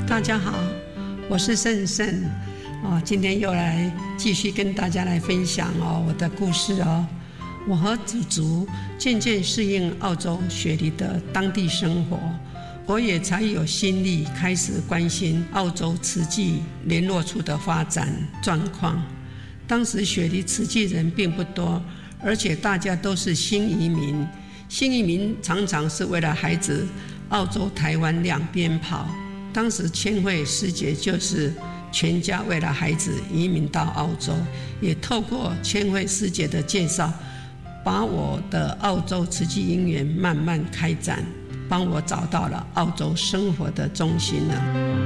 大家好，我是盛盛今天又来继续跟大家来分享我的故事我和祖祖渐渐适应澳洲雪梨的当地生活，我也才有心力开始关心澳洲慈济联络处的发展状况。当时雪梨慈济人并不多，而且大家都是新移民，新移民常常是为了孩子澳洲台湾两边跑。当时千惠师姐就是全家为了孩子移民到澳洲，也透过千惠师姐的介绍，把我的澳洲慈济因缘慢慢开展，帮我找到了澳洲生活的中心了。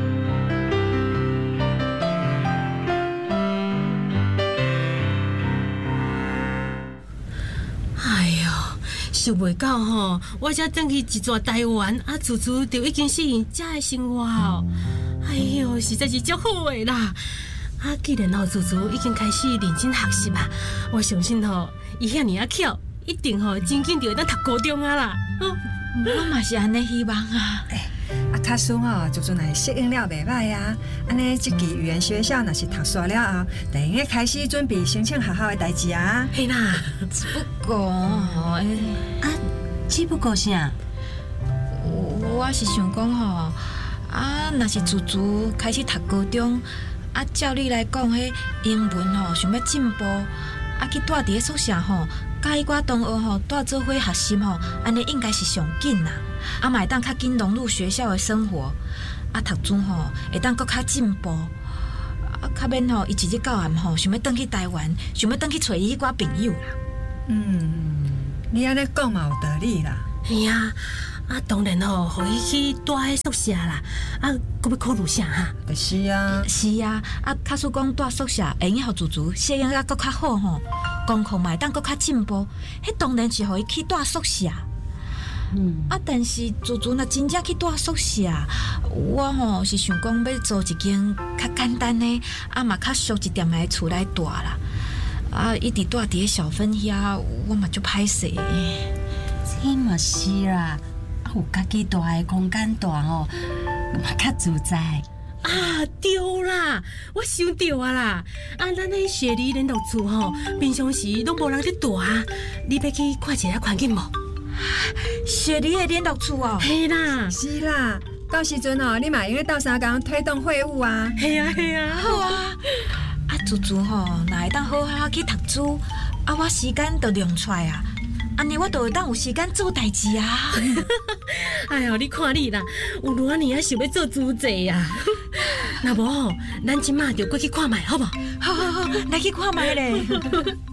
想袂到吼，我才转去一逝台湾，祖祖就已经适应这的生活哎呦，实在是足好的啦！既然祖祖已经开始认真学习我相信伊遐尔巧，一定真紧就会当读高中啦。 我嘛是安尼希望他孙祖祖若适应了袂歹安尼这期语言学校若是读煞了后，就应该开始准备申請學校的代志嘿啦， 只不過只不過啥？ 我是想講若是祖祖開始讀高中，照你來講，迄英文想要進步，去住佇宿舍甲伊我同學住做伙學習安尼應該是上緊啦。嘛會當較緊融入學校的生活，讀書會當閣較進步，較免伊一日到晚想要轉去台灣，想要轉去找伊我朋友啦。 你安尼講嘛有道理啦。 嘿當然互伊去住喺宿舍啦，佫要考慮啥就是啊， 假使講住宿舍會用互祖祖適應佫較好功課嘛會當閣較進步，迄當然是互伊去住宿舍。但是祖祖若真正去住宿舍，我是想講要租一間較簡單的，嘛較俗一點的厝來住啦。一直住佇小分遐，我嘛足歹勢。 這嘛是啦，有家己住的空間住嘛較自在。 對啦，我想到啦，咱喺雪梨聯絡處平常時都無人在住你要去看一下環境無？ 雪梨的聯絡處嘿啦， 是啦，到時陣你嘛應該到三工推動會務嘿啊， 好祖祖若會當好好去讀書，我時間就用出來安尼我就會當有時間做代志哎呦，你看你啦，有偌爾想要做主席若無咱即馬就過去看覓好無？ 好，來去看覓咧。